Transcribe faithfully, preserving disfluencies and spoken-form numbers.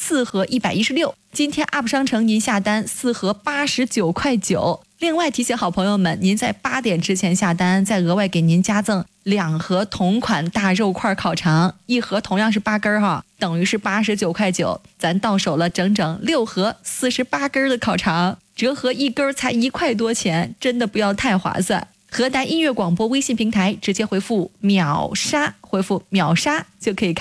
四盒一百一十六，今天 U P 商城您下单四盒八十九块九。另外提醒好朋友们，您在八点之前下单，再额外给您加赠两盒同款大肉块烤肠，一盒同样是八根哈，等于是八十九块九，咱到手了整整六盒四十八根的烤肠，折合一根才一块多钱，真的不要太划算。河南音乐广播微信平台直接回复秒杀，回复秒杀就可以看。